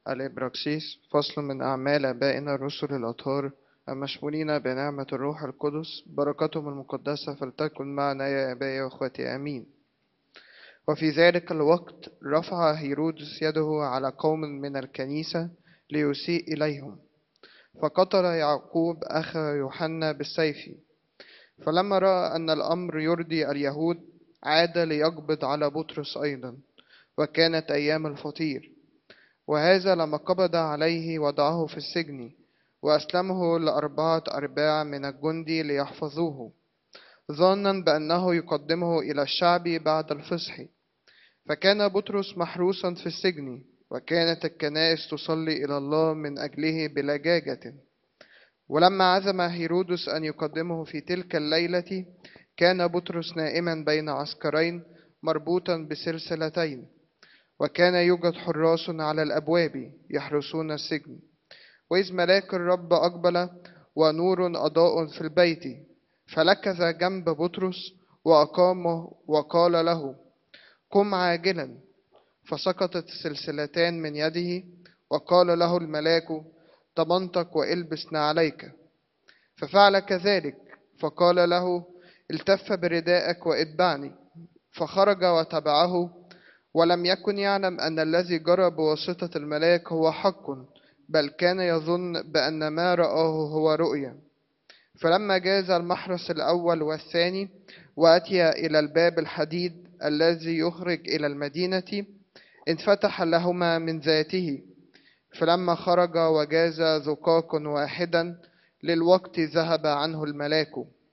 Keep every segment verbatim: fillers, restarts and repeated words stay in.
الإبراكسيس. فصل من أعمال آبائنا الرسل الأطهار المشمولين بنعمة الروح القدس، بركتهم المقدسة فلتكن معنا يا آبائي وأخوتي آمين. وفي ذلك الوقت رفع هيرودس يده على قوم من الكنيسة ليسيء إليهم، فقتل يعقوب أخا يوحنا بالسيف. فلما رأى أن الأمر يرضي اليهود عاد ليقبض على بطرس أيضا، وكانت أيام الفطير. وهذا لما قبض عليه وضعه في السجن، وأسلمه لأربعة أرباع من الجندي ليحفظوه، ظانا بأنه يقدمه إلى الشعب بعد الفصح. فكان بطرس محروسا في السجن، وكانت الكنائس تصلي إلى الله من أجله بلجاجة. ولما عزم هيرودس أن يقدمه في تلك الليلة، كان بطرس نائما بين عسكرين مربوطا بسلسلتين، وكان يوجد حراس على الأبواب يحرسون السجن. وإذ ملاك الرب أقبل ونور أضاء في البيت، فلكز جنب بطرس وأقامه وقال له: قم عاجلا. فسقطت السلسلتان من يده، وقال له الملاك: طمنتك والبس نعليك. ففعل كذلك، فقال له: التف برداءك واتبعني. فخرج وتبعه، ولم يكن يعلم أن الذي جرى بواسطة الملاك هو حق، بل كان يظن بأن ما رآه هو رؤيا. فلما جاز المحرس الأول والثاني وأتي إلى الباب الحديد الذي يخرج إلى المدينة، انفتح لهما من ذاته. فلما خرج وجاز زقاق واحدا للوقت ذهب عنه الملاك.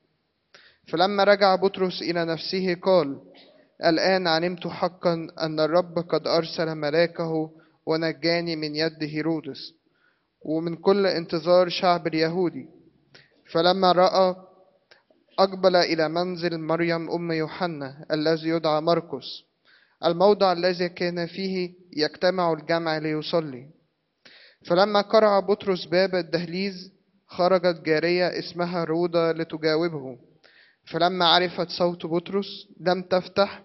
فلما رجع بطرس إلى نفسه قال: الآن علمت حقا أن الرب قد أرسل ملاكه ونجاني من يد هيرودس ومن كل انتظار شعب اليهودي. فلما رأى أقبل إلى منزل مريم أم يوحنا الذي يدعى مرقس، الموضع الذي كان فيه يجتمع الجمع ليصلي. فلما قرع بطرس باب الدهليز، خرجت جارية اسمها رودة لتجاوبه. فلما عرفت صوت بطرس لم تفتح،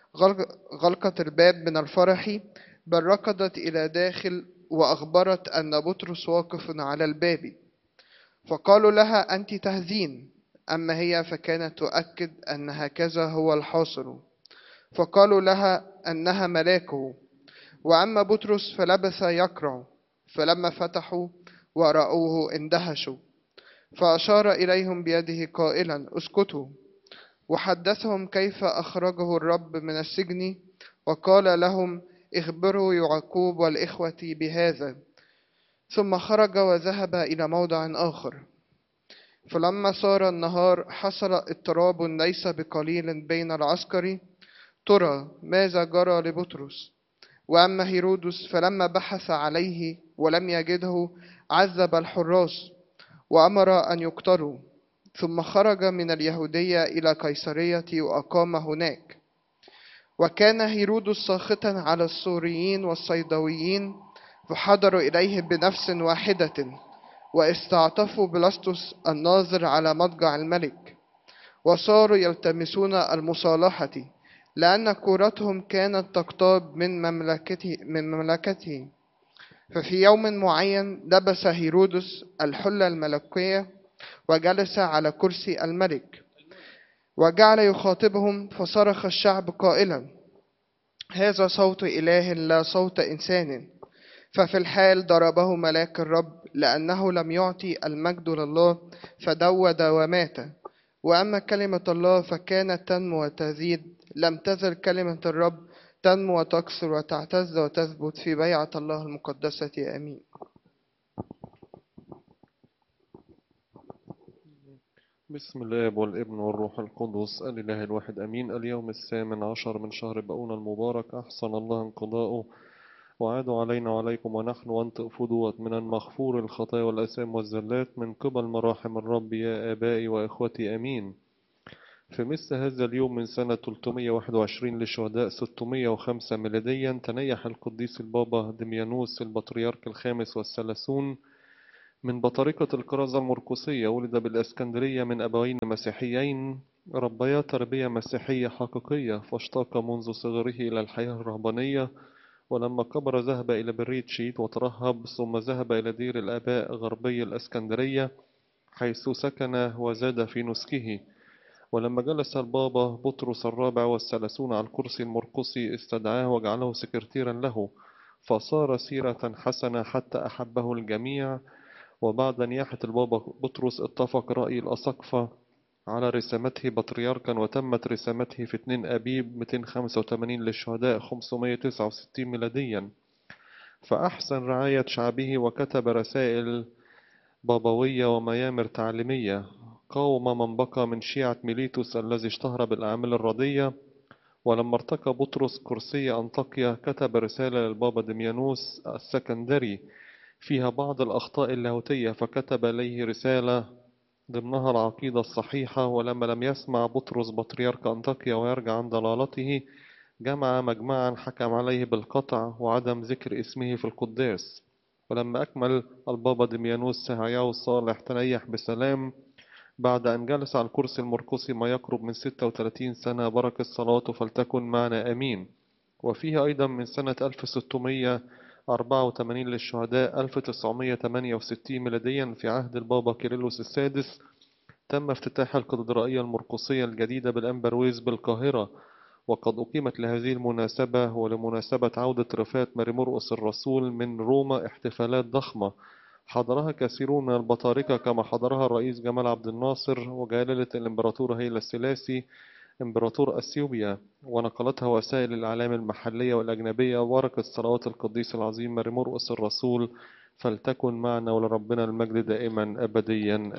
غلقت الباب من الفرح، بل ركضت إلى داخل وأخبرت أن بطرس واقف على الباب. فقالوا لها: أنت تهزين. أما هي فكانت تؤكد أن هكذا هو الحاصل. فقالوا لها أنها ملاكه. وأما بطرس فلبث يقرع. فلما فتحوا ورأوه اندهشوا، فأشار إليهم بيده قائلا: اسكتوا. وحدثهم كيف أخرجه الرب من السجن، وقال لهم: اخبروا يعقوب والإخوة بهذا. ثم خرج وذهب إلى موضع آخر. فلما صار النهار حصل اضطراب ليس بقليل بين العسكر، ترى ماذا جرى لبطرس. وأما هيرودس فلما بحث عليه ولم يجده، عذب الحراس وأمر أن يقتلوا. ثم خرج من اليهودية إلى قيصرية وأقام هناك. وكان هيرودس ساخطا على السوريين والصيدويين، فحضروا إليه بنفس واحدة، واستعطفوا بلسطس الناظر على مضجع الملك، وصاروا يلتمسون المصالحة، لأن كورتهم كانت تقتاب من مملكته, من مملكته. ففي يوم معين لبس هيرودس الحلة الملكية وجلس على كرسي الملك، وجعل يخاطبهم، فصرخ الشعب قائلا: هذا صوت إله لا صوت إنسان. ففي الحال ضربه ملاك الرب، لأنه لم يعطي المجد لله، فدود ومات. وأما كلمة الله فكانت تنمو وتزيد، لم تزل كلمة الرب تنمو وتكثر وتعتز وتثبت في بيعة الله المقدسة. آمين. بسم الله والابن والروح القدس الإله الواحد أمين. اليوم الثامن عشر من شهر بقون المبارك، أحسن الله انقضاؤه وعادوا علينا وعليكم ونحن وانطق فضوة من المغفور الخطايا والأثام والزلات من قبل مراحم الرب يا آبائي وإخوتي أمين. في مثل هذا اليوم من سنة ثلاثمائة وواحد وعشرين للشهداء ستمائة وخمسة ميلاديا، تنيح القديس البابا دميانوس البطريرك الخامس والثلاثون من بطريقة الكرازة المرقسية. ولد بالإسكندرية من أبوين مسيحيين ربيا تربية مسيحية حقيقية، فاشتاق منذ صغره إلى الحياة الرهبانية، ولما كبر ذهب إلى برية شيت وترهب، ثم ذهب إلى دير الآباء غربي الأسكندرية حيث سكن وزاد في نسكه. ولما جلس البابا بطرس الرابع والثلاثون على الكرسي المرقسي استدعاه وجعله سكرتيرا له، فصار سيرة حسنة حتى أحبه الجميع. وبعد نياحة البابا بطرس اتفق رأي الأساقفة على رسامته بطريركا، وتمت رسامته في اتنين أبيب مئتين وخمسة وثمانين للشهداء خمسمائة وتسعة وستين ميلاديا. فأحسن رعاية شعبه وكتب رسائل بابوية وميامر تعليمية، قاوم من بقى من شيعة ميليتوس الذي اشتهر بالأعمال الردية. ولما ارتقى بطرس كرسي أنطاكيا كتب رسالة للبابا دميانوس السكندري فيها بعض الأخطاء اللاهوتية، فكتب إليه رسالة ضمنها العقيدة الصحيحة. ولما لم يسمع بطرس بطريرك أنطاكيا ويرجع عن ضلالته، جمع مجمعا حكم عليه بالقطع وعدم ذكر اسمه في القداس. ولما أكمل البابا دميانوس سهعياه الصالح تنيح بسلام بعد أن جلس على الكرسي المرقسي ما يقرب من ستة وثلاثين سنة. بركة صلاته فلتكن معنا آمين. وفيه أيضا من سنة ألف وستمائة وأربعة وثمانين للشهداء ألف وتسعمائة وثمانية وستين ميلاديا في عهد البابا كيرلس السادس تم افتتاح الكاتدرائية المرقسية الجديدة بالأمبرويز بالقاهرة. وقد أقيمت لهذه المناسبة ولمناسبة عودة رفات ماري مرقس الرسول من روما احتفالات ضخمة حضرها كثيرون من البطاركة، كما حضرها الرئيس جمال عبد الناصر وجلالة الإمبراطور هيلا الثلاثي إمبراطور أثيوبيا، ونقلتها وسائل الإعلام المحلية والأجنبية. بركة صلوات القديس العظيم ماري مرقس الرسول فلتكن معنا ولربنا المجد دائما أبديا.